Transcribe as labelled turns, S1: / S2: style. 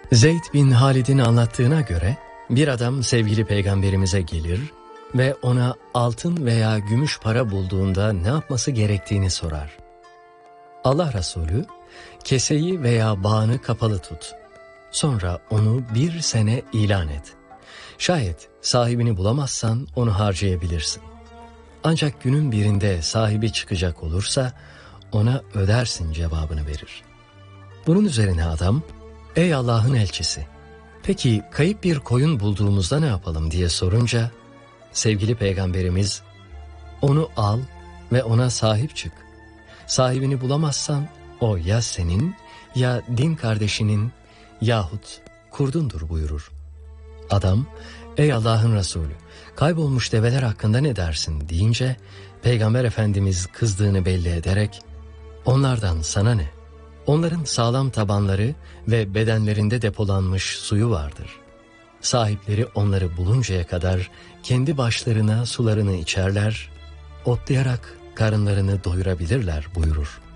S1: Zeyd bin Halid'in anlattığına göre bir adam sevgili peygamberimize gelir ve ona altın veya gümüş para bulduğunda ne yapması gerektiğini sorar. Allah Resulü, keseyi veya bağını kapalı tut. Sonra onu 1 sene ilan et. Şayet sahibini bulamazsan onu harcayabilirsin. Ancak günün birinde sahibi çıkacak olursa ona ödersin cevabını verir. Bunun üzerine adam, ''Ey Allah'ın elçisi, peki kayıp bir koyun bulduğumuzda ne yapalım?'' diye sorunca, sevgili peygamberimiz, ''Onu al ve ona sahip çık. Sahibini bulamazsan o ya senin ya din kardeşinin yahut kurdundur.'' buyurur. Adam, ''Ey Allah'ın Resulü, kaybolmuş develer hakkında ne dersin?'' deyince, Peygamber Efendimiz kızdığını belli ederek, ''Onlardan sana ne? Onların sağlam tabanları ve bedenlerinde depolanmış suyu vardır. Sahipleri onları buluncaya kadar kendi başlarına sularını içerler, otlayarak karınlarını doyurabilirler.'' buyurur.